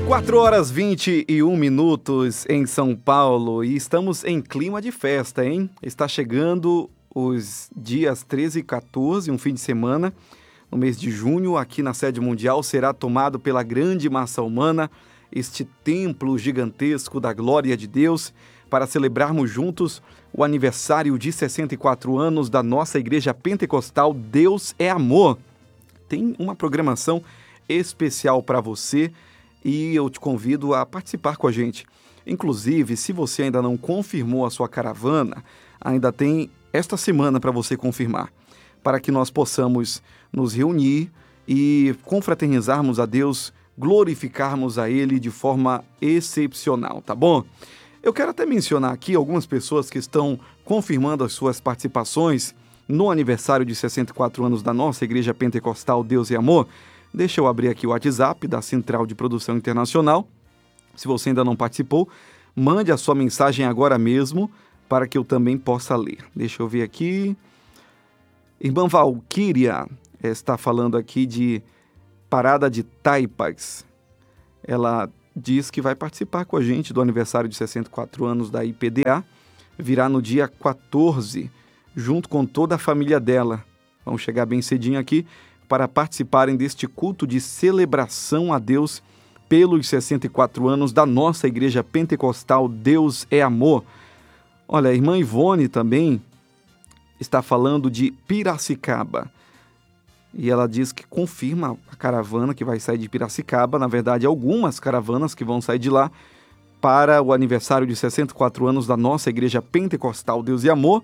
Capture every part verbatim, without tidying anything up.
quatro horas vinte e um minutos em São Paulo e estamos em clima de festa, hein? Está chegando os dias treze e quatorze, um fim de semana. No mês de junho, aqui na sede mundial, será tomado pela grande massa humana este templo gigantesco da glória de Deus para celebrarmos juntos o aniversário de sessenta e quatro anos da nossa igreja pentecostal Deus é Amor. Tem uma programação especial para você e eu te convido a participar com a gente. Inclusive, se você ainda não confirmou a sua caravana, ainda tem esta semana para você confirmar, para que nós possamos nos reunir e confraternizarmos a Deus, glorificarmos a Ele de forma excepcional, tá bom? Eu quero até mencionar aqui algumas pessoas que estão confirmando as suas participações no aniversário de sessenta e quatro anos da nossa Igreja Pentecostal Deus e Amor. Deixa eu abrir aqui o WhatsApp da Central de Produção Internacional. Se você ainda não participou, mande a sua mensagem agora mesmo para que eu também possa ler. Deixa eu ver aqui. Irmã Valquíria está falando aqui de Parada de Taipas. Ela diz que vai participar com a gente do aniversário de sessenta e quatro anos da I P D A. Virá no dia quatorze, junto com toda a família dela. Vamos chegar bem cedinho aqui para participarem deste culto de celebração a Deus pelos sessenta e quatro anos da nossa Igreja Pentecostal Deus é Amor. Olha, a irmã Ivone também está falando de Piracicaba. E ela diz que confirma a caravana que vai sair de Piracicaba, na verdade algumas caravanas que vão sair de lá para o aniversário de sessenta e quatro anos da nossa Igreja Pentecostal Deus e Amor.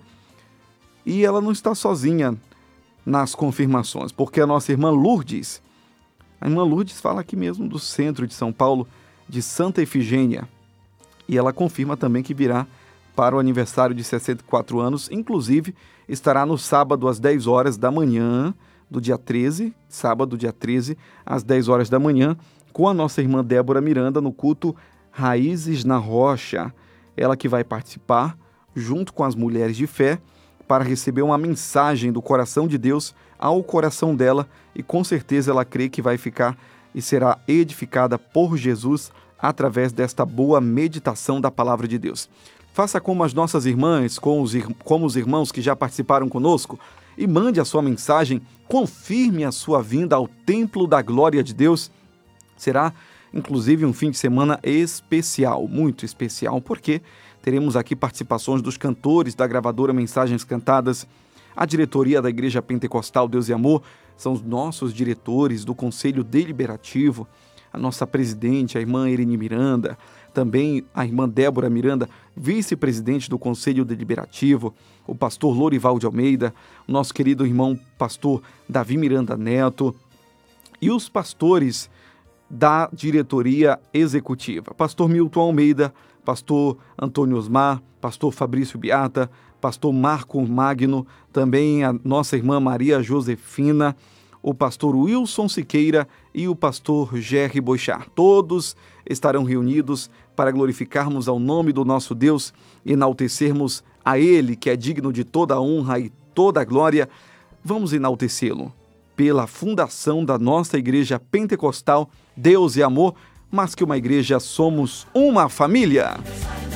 E ela não está sozinha nas confirmações, porque a nossa irmã Lourdes, a irmã Lourdes fala aqui mesmo do centro de São Paulo, de Santa Efigênia, e ela confirma também que virá para o aniversário de sessenta e quatro anos, inclusive estará no sábado às dez horas da manhã, do dia treze, sábado dia treze, às dez horas da manhã, com a nossa irmã Débora Miranda no culto Raízes na Rocha, ela que vai participar junto com as mulheres de fé, para receber uma mensagem do coração de Deus ao coração dela e com certeza ela crê que vai ficar e será edificada por Jesus através desta boa meditação da palavra de Deus. Faça como as nossas irmãs, como os, como os irmãos que já participaram conosco e mande a sua mensagem, confirme a sua vinda ao templo da glória de Deus. Será inclusive um fim de semana especial, muito especial, porque teremos aqui participações dos cantores da gravadora Mensagens Cantadas, a diretoria da Igreja Pentecostal Deus e Amor, são os nossos diretores do Conselho Deliberativo, a nossa presidente, a irmã Irene Miranda, também a irmã Débora Miranda, vice-presidente do Conselho Deliberativo, o pastor Lorival de Almeida, o nosso querido irmão pastor Davi Miranda Neto e os pastores da diretoria executiva, pastor Milton Almeida, pastor Antônio Osmar, pastor Fabrício Beata, pastor Marco Magno, também a nossa irmã Maria Josefina, o pastor Wilson Siqueira e o pastor Jerry Boixar. Todos estarão reunidos para glorificarmos ao nome do nosso Deus e enaltecermos a Ele, que é digno de toda a honra e toda a glória. Vamos enaltecê-lo pela fundação da nossa Igreja Pentecostal Deus e Amor, mas que uma igreja somos uma família.